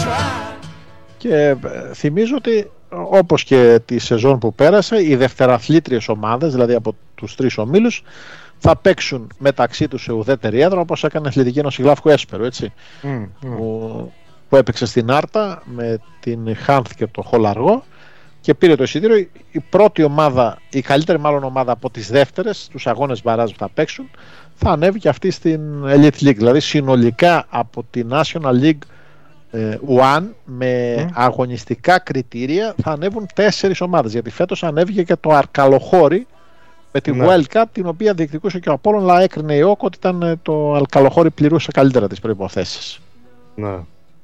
Και θυμίζω ότι όπως και τη σεζόν που πέρασε, οι δευτεραθλήτριες ομάδες, δηλαδή από τους 3 ομίλους, θα παίξουν μεταξύ τους σε ουδέτερη έδρα, όπως έκανε Αθλητική Ένωση Γλάφκου Έσπερου, έτσι, που έπαιξε στην Άρτα με την Χάνθ και το Χολαργό και πήρε το εισιτήριο. Η πρώτη ομάδα, η καλύτερη μάλλον ομάδα από τις δεύτερες, τους αγώνες μπαράζ που θα παίξουν, θα ανέβει και αυτή στην Elite League. Δηλαδή συνολικά από τη National League One με αγωνιστικά κριτήρια θα ανέβουν 4 ομάδες, γιατί φέτος ανέβηκε και το Αλκαλοχώρι με τη Wildcat, την οποία διεκδικούσε και ο Απόλλων, αλλά έκρινε η ΟΚ ότι ήταν το Αλκαλοχώρι πληρούσε καλύτερα τις προϋποθέσεις. Ναι.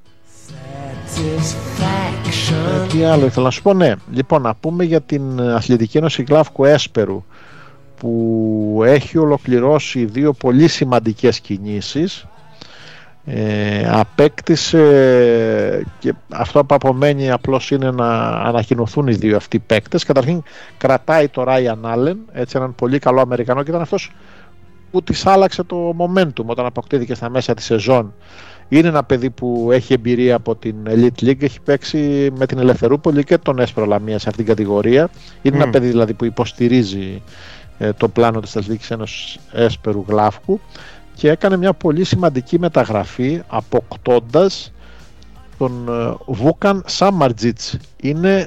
Τι άλλο ήθελα να σου πω, ναι. Λοιπόν, να πούμε για την Αθλητική Ένωση Γλάφκου Έσπερου, που έχει ολοκληρώσει 2 πολύ σημαντικές κινήσεις. Απέκτησε, και αυτό που απομένει απλώς είναι να ανακοινωθούν οι 2 αυτοί παίκτες. Καταρχήν κρατάει το Ryan Allen, έτσι, έναν πολύ καλό Αμερικανό, και ήταν αυτός που της άλλαξε το momentum όταν αποκτήθηκε στα μέσα της σεζόν. Είναι ένα παιδί που έχει εμπειρία από την Elite League, έχει παίξει με την Ελευθερούπολη και τον Έσπερο Λαμία σε αυτήν την κατηγορία. Είναι ένα παιδί δηλαδή που υποστηρίζει το πλάνο της Αθλητικής Ένωσης Έσπερου Γλάφκου και έκανε μια πολύ σημαντική μεταγραφή αποκτώντας τον Βούκαν Σάμαρτζιτς. Είναι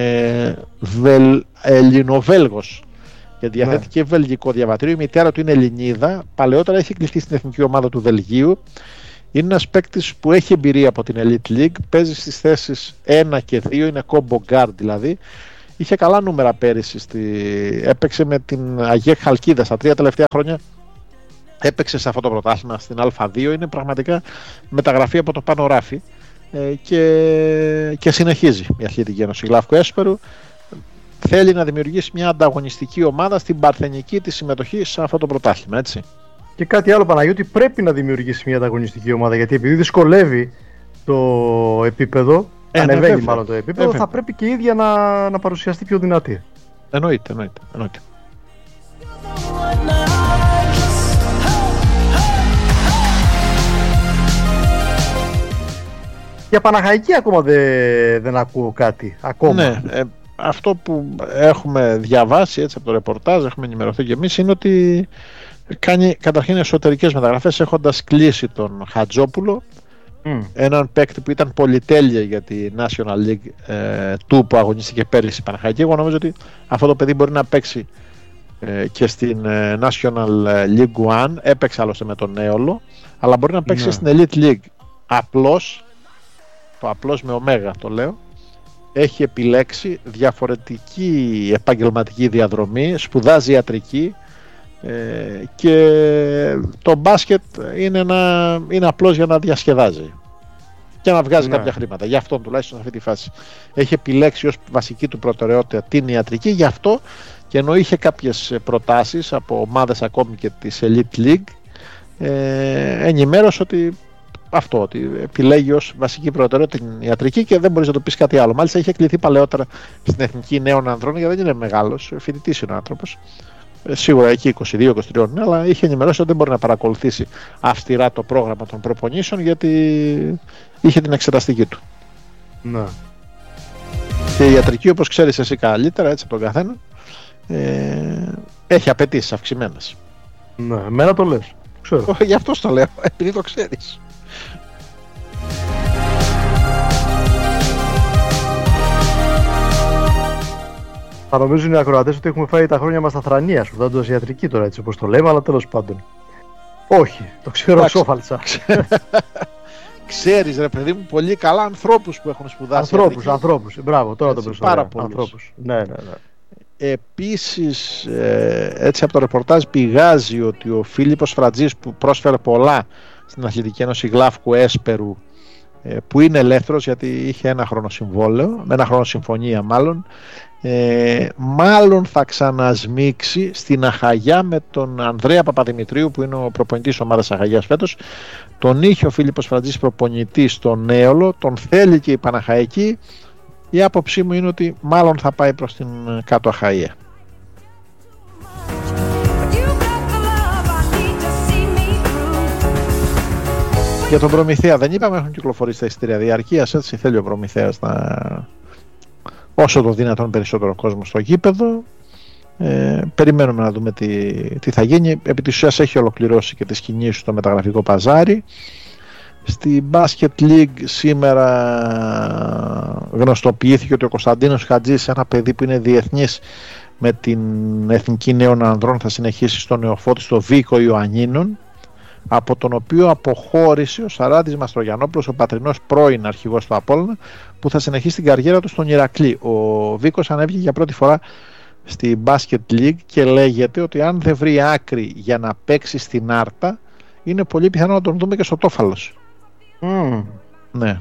Ελληνοβέλγος και διαθέτει και βελγικό διαβατήριο. Η μητέρα του είναι Ελληνίδα, παλαιότερα έχει κληθεί στην εθνική ομάδα του Βελγίου. Είναι ένας παίκτης που έχει εμπειρία από την Elite League, παίζει στις θέσεις 1 και 2, είναι combo guard δηλαδή. Είχε καλά νούμερα πέρυσι, έπαιξε με την Αγιέχ Χαλκίδα στα 3 τελευταία χρόνια. Έπαιξε σε αυτό το πρωτάθλημα στην Α2, είναι πραγματικά μεταγραφή από το πάνω ράφι, και συνεχίζει η Αθλητική Ένωση Γλάφκου Έσπερου. Θέλει να δημιουργήσει μια ανταγωνιστική ομάδα στην παρθενική της συμμετοχή σε αυτό το πρωτάθλημα, έτσι. Και κάτι άλλο, Παναγιώτη, πρέπει να δημιουργήσει μια ανταγωνιστική ομάδα, γιατί επειδή δυσκολεύει το επίπεδο, ανεβαίνει μάλλον το επίπεδο, θα πρέπει και η ίδια να παρουσιαστεί πιο δυνατή. Εννοείται. Για Παναχαϊκή ακόμα δεν ακούω κάτι. Ακόμα. Ναι, αυτό που έχουμε διαβάσει έτσι από το ρεπορτάζ, έχουμε ενημερωθεί και εμείς, είναι ότι κάνει καταρχήν εσωτερικές μεταγραφές, έχοντας κλείσει τον Χατζόπουλο, έναν παίκτη που ήταν πολυτέλεια για τη National League 2 που αγωνίστηκε πέρυσι η Παναχαϊκή. Εγώ νομίζω ότι αυτό το παιδί μπορεί να παίξει και στην National League 1, έπαιξε άλλωστε με τον Νέολο, αλλά μπορεί να παίξει στην Elite League. Απλώς, το απλώς με ωμέγα το λέω, έχει επιλέξει διαφορετική επαγγελματική διαδρομή, σπουδάζει ιατρική, και το μπάσκετ είναι απλώς για να διασκεδάζει και να βγάζει κάποια χρήματα. Γι' αυτό τουλάχιστον σε αυτή τη φάση έχει επιλέξει ως βασική του προτεραιότητα την ιατρική. Γι' αυτό, και ενώ είχε κάποιες προτάσεις από ομάδες ακόμη και της Elite League, ενημέρωσε ότι επιλέγει ως βασική προτεραιότητα την ιατρική και δεν μπορείς να το πεις κάτι άλλο. Μάλιστα είχε κληθεί παλαιότερα στην Εθνική Νέων Ανδρών, γιατί δεν είναι μεγάλος, φοιτητής είναι ο άνθρωπος, σίγουρα εκεί 22-23, αλλά είχε ενημερώσει ότι δεν μπορεί να παρακολουθήσει αυστηρά το πρόγραμμα των προπονήσεων, γιατί είχε την εξεταστική του. Ναι. Και η ιατρική, όπως ξέρεις εσύ καλύτερα, έτσι από τον καθένα, έχει απαιτήσεις αυξημένες. Ναι, εμένα το λες. Ξέρω. Γι' αυτό το λέω, επειδή το ξέρεις. Θα νομίζουν οι ακροατές ότι έχουμε φάει τα χρόνια μας στα θρανία, σπουδάζοντας ιατρική τώρα, έτσι όπως το λέμε, αλλά τέλος πάντων. Όχι, το ξέρω σόφαλτσα. Ξέρεις ρε παιδί μου πολύ καλά ανθρώπους που έχουν σπουδάσει. Ανθρώπους, μπράβο, τώρα το προσωπικό. Πάρα πολλούς. Ναι. Επίσης, έτσι από το ρεπορτάζ πηγάζει ότι ο Φίλιππος Φρατζής, που πρόσφερε πολλά στην Αθλητική Ένωση Γλάφκου Έσπερου, που είναι ελεύθερος γιατί είχε ένα χρόνο συμβόλαιο, με ένα χρόνο συμφωνία μάλλον θα ξανασμίξει στην Αχαγιά με τον Ανδρέα Παπαδημητρίου, που είναι ο προπονητής ομάδας Αχαγιάς φέτος. Τον είχε ο Φίλιππος Φρατζής προπονητή στον Νέολο, τον θέλει και η Παναχαϊκή. Η άποψή μου είναι ότι μάλλον θα πάει προς την κάτω Αχαΐα. Για τον Προμηθέα δεν είπαμε, έχουν κυκλοφορήσει τα εισιτήρια διαρκείας, έτσι θέλει ο Προμηθέας να όσο το δυνατόν περισσότερο κόσμο στο γήπεδο. Περιμένουμε να δούμε τι θα γίνει. Επί της ουσίας έχει ολοκληρώσει και τις κινήσεις στο μεταγραφικό παζάρι. Στη Basket League σήμερα γνωστοποιήθηκε ότι ο Κωνσταντίνος Χατζής, ένα παιδί που είναι διεθνής με την Εθνική Νέων Ανδρών, θα συνεχίσει στο νεοφώτη στο Βίκο Ιωαννίνων, από τον οποίο αποχώρησε ο Σαράντης Μαστρογιαννόπουλος, ο πατρινός πρώην αρχηγός του Απόλλωνα, που θα συνεχίσει την καριέρα του στον Ηρακλή. Ο Βίκος ανέβηκε για πρώτη φορά στη Basket League και λέγεται ότι αν δεν βρει άκρη για να παίξει στην Άρτα, είναι πολύ πιθανό να τον δούμε και στο Τόφαλος. Ναι.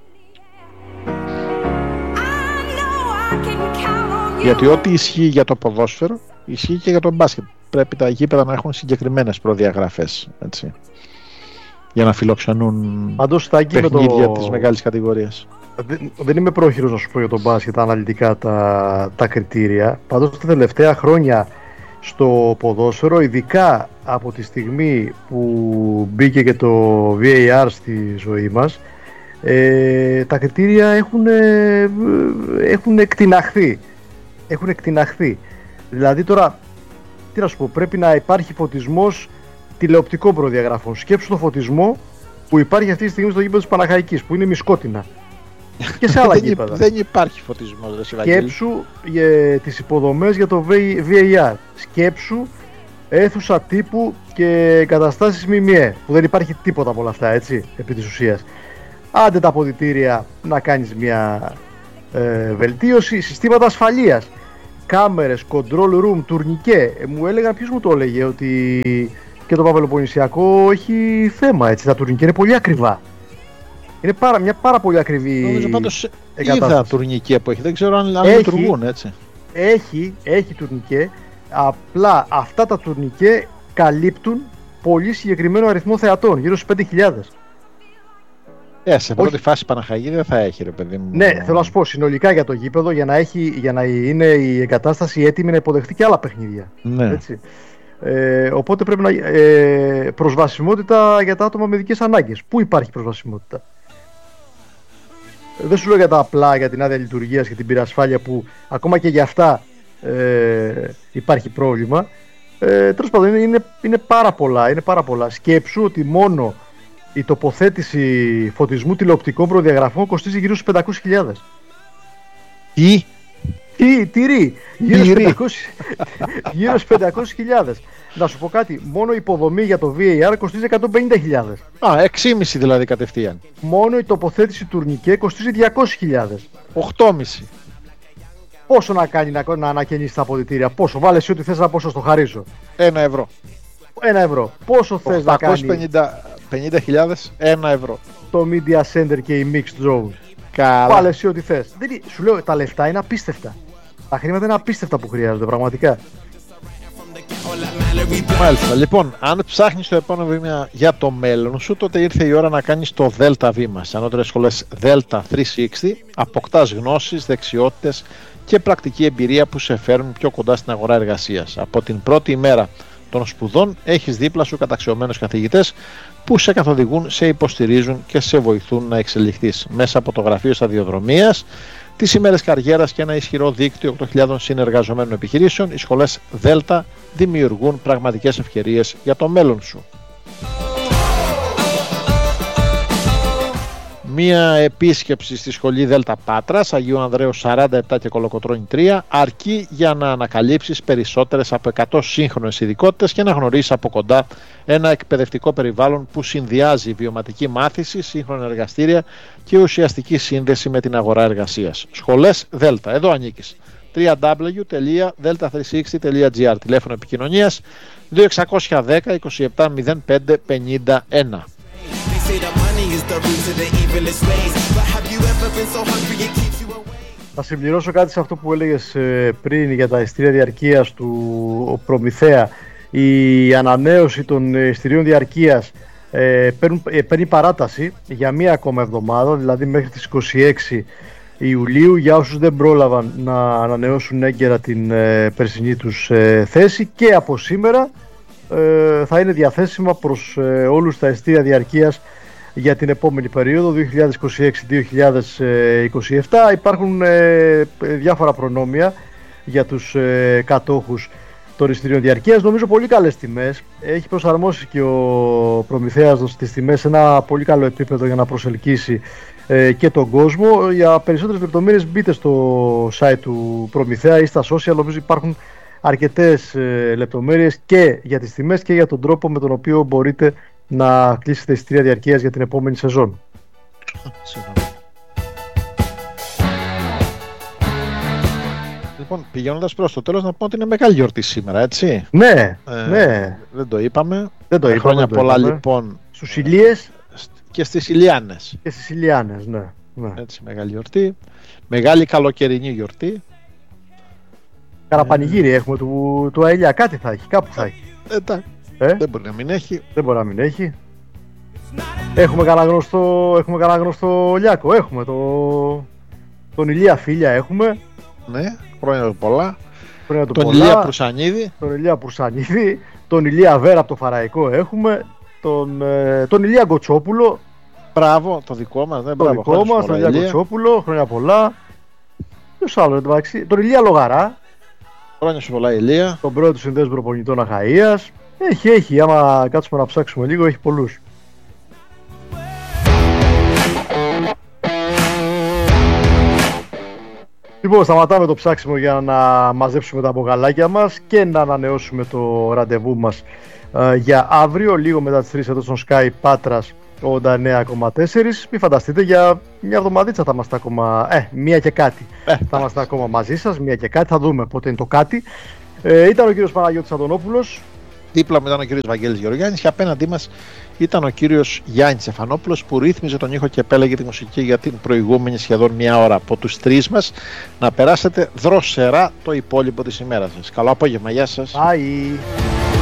Γιατί ό,τι ισχύει για το ποδόσφαιρο ισχύει και για το μπάσκετ. Πρέπει τα γήπεδα να έχουν συγκεκριμένες προδιαγραφές, έτσι, για να φιλοξενούν παιχνίδια της μεγάλης κατηγορίας. Δεν είμαι πρόχειρος να σου πω για τον μπάσκετ αναλυτικά τα κριτήρια. Πάντως τα τελευταία χρόνια στο ποδόσφαιρο, ειδικά από τη στιγμή που μπήκε και το VAR στη ζωή μας, τα κριτήρια έχουν εκτιναχθεί. Δηλαδή τώρα, τι να σου πω, πρέπει να υπάρχει φωτισμός τηλεοπτικών προδιαγραφών. Σκέψου το φωτισμό που υπάρχει αυτή τη στιγμή στο γήπεδο της Παναχαϊκής, που είναι μισκότινα. Και σε άλλα γήπεδα. Δεν υπάρχει φωτισμός. Σκέψου τις υποδομές για το VAR. Σκέψου αίθουσα τύπου και εγκαταστάσεις ΜΜΕ, που δεν υπάρχει τίποτα από όλα αυτά, έτσι, επί της ουσίας. Άντε τα αποδυτήρια να κάνεις μια βελτίωση. Συστήματα ασφαλείας, κάμερες, control room, τουρνικέ. Μου έλεγαν, ποιος μου το έλεγε, ότι και το Παπελοποννησιακό έχει θέμα, έτσι, τα τουρνικέ είναι πολύ ακριβά. Είναι μια πάρα πολύ ακριβή. Νομίζω πάντως είδα τουρνικέ που έχει, δεν ξέρω αν λειτουργούν, έτσι. Έχει τουρνικέ, απλά αυτά τα τουρνικέ καλύπτουν πολύ συγκεκριμένο αριθμό θεατών, γύρω στους 5.000. Σε πρώτη φάση Παναχαϊκή δεν θα έχει, ρε παιδί μου. Ναι, θέλω να σου πω, συνολικά για το γήπεδο, για να είναι η εγκατάσταση έτοιμη να υποδεχτεί και άλλα παιχνίδια. Ναι. Έτσι. Οπότε πρέπει να προσβασιμότητα για τα άτομα με ειδικές ανάγκες. Πού υπάρχει προσβασιμότητα? Δεν σου λέω για τα απλά, για την άδεια λειτουργίας και την πυρασφάλεια, που ακόμα και για αυτά υπάρχει πρόβλημα. Τέλος πάντων, είναι πάρα πολλά. Σκέψου ότι μόνο η τοποθέτηση φωτισμού τηλεοπτικών προδιαγραφών κοστίζει γύρω στους 500.000. Γύρω στους 500.000. Να σου πω κάτι, μόνο η υποδομή για το VAR κοστίζει 150.000. 6,5 δηλαδή κατευθείαν. Μόνο η τοποθέτηση τουρνικέ κοστίζει 200.000. 8,5. Πόσο να κάνει να ανακαινήσει τα αποδυτήρια? Πόσο? Βάλε εσύ ό,τι θες, να πόσο στο χαρίζω. 1 ευρώ. 1 ευρώ. Πόσο θες να κάνει? 50.000, 1 ευρώ. Το Media Center και η Mixed Zone. Καλά. Βάλε εσύ ό,τι θες. Σου λέω, τα λεφτά είναι απίστευτα. Τα χρήματα είναι απίστευτα που χρειάζονται, πραγματικά. Μάλιστα. Λοιπόν, αν ψάχνεις το επόμενο βήμα για το μέλλον σου, τότε ήρθε η ώρα να κάνεις το Δέλτα βήμα. Στις ανώτερες σχολές Delta 360 αποκτάς γνώσεις, δεξιότητες και πρακτική εμπειρία που σε φέρνουν πιο κοντά στην αγορά εργασίας. Από την πρώτη ημέρα των σπουδών έχεις δίπλα σου καταξιωμένους καθηγητές που σε καθοδηγούν, σε υποστηρίζουν και σε βοηθούν να εξελιχθείς. Μέσα από το γραφείο σταδιοδρομίας, τις ημέρες καριέρας και ένα ισχυρό δίκτυο 8.000 συνεργαζομένων επιχειρήσεων, οι σχολές Delta δημιουργούν πραγματικές ευκαιρίες για το μέλλον σου. Μία επίσκεψη στη σχολή Δέλτα Πάτρας, Αγίου Ανδρέου 47 και Κολοκοτρώνη 3, αρκεί για να ανακαλύψεις περισσότερες από 100 σύγχρονες ειδικότητες και να γνωρίσεις από κοντά ένα εκπαιδευτικό περιβάλλον που συνδυάζει βιωματική μάθηση, σύγχρονα εργαστήρια και ουσιαστική σύνδεση με την αγορά εργασίας. Σχολές Δέλτα, εδώ ανήκεις. www.delta360.gr. Τηλέφωνο επικοινωνίας 2610 27 05 51. Θα συμπληρώσω κάτι σε αυτό που έλεγες πριν για τα εισιτήρια διαρκείας του Προμηθέα. Η ανανέωση των εισιτηρίων διαρκείας παίρνει παράταση για μία ακόμα εβδομάδα, δηλαδή μέχρι τις 26 Ιουλίου, για όσους δεν πρόλαβαν να ανανεώσουν έγκαιρα την περσινή τους θέση, και από σήμερα θα είναι διαθέσιμα προς όλους τα εισιτήρια διαρκείας για την επόμενη περίοδο 2026-2027. Υπάρχουν διάφορα προνόμια για τους κατόχους των εισιτηρίων διαρκείας. Νομίζω πολύ καλές τιμές. Έχει προσαρμόσει και ο Προμηθέας τις τιμές σε ένα πολύ καλό επίπεδο για να προσελκύσει και τον κόσμο. Για περισσότερες λεπτομέρειες μπείτε στο site του Προμηθέα ή στα social. Νομίζω υπάρχουν αρκετές λεπτομέρειες και για τις τιμές και για τον τρόπο με τον οποίο μπορείτε να κλείσετε εισιτήρια διαρκείας για την επόμενη σεζόν. Λοιπόν, πηγαίνοντας προς το τέλος, να πούμε ότι είναι μεγάλη γιορτή σήμερα, έτσι. Ναι, ναι. Δεν το είπαμε. Χρόνια πολλά λοιπόν. Στους Ηλίες και στις Ηλιάνες. Και στις Ηλιάνες, ναι. Έτσι, μεγάλη γιορτή. Μεγάλη καλοκαιρινή γιορτή. Καραπανηγύρι έχουμε του Αηλιά. Κάτι θα έχει, κάπου θα έχει. Δεν μπορεί να μην έχει. Δεν μπορεί να μην έχει. Έχουμε κανένα γνωστό Λιάκο. Έχουμε τον Ηλία Φίλια έχουμε. Ναι, χρόνια πολλά. Τον Ηλία Προυσανίδη. Τον Ηλία Βέρα από το Φαραϊκό έχουμε. Τον Ηλία Γκοτσόπουλο. Μπράβο, το δικό μας. Το δικό μας, τον Ηλία Γκοτσόπουλο. Χρόνια πολλά. Ποιος άλλο, εντάξει. Τον Ηλία Λογαρά. Χρόνια σου πολλά, Ηλία. Τον πρώτο του Συνδέσμου Προπονητών Αχαΐας. Έχει. Άμα κάτσουμε να ψάξουμε λίγο, έχει πολλούς. Λοιπόν, σταματάμε το ψάξιμο για να μαζέψουμε τα μπογαλάκια μας και να ανανεώσουμε το ραντεβού μας για αύριο, λίγο μετά τις 3 εδώ στον Sky Πάτρας 89,4. Μην φανταστείτε, για μια εβδομαδίτσα θα είμαστε ακόμα, μία και κάτι. Θα είμαστε ακόμα μαζί σας, μία και κάτι, θα δούμε πότε είναι το κάτι. Ήταν ο κύριος Παναγιώτης Αντωνόπουλος. Δίπλα μου ήταν ο κύριος Βαγγέλης Γεωργιάννης και απέναντί μας ήταν ο κύριος Γιάννης Εφανόπουλος, που ρύθμιζε τον ήχο και επέλεγε τη μουσική για την προηγούμενη σχεδόν μία ώρα. Από τους τρεις μας να περάσετε δροσερά το υπόλοιπο της ημέρας σας. Καλό απόγευμα, γεια σας. Bye.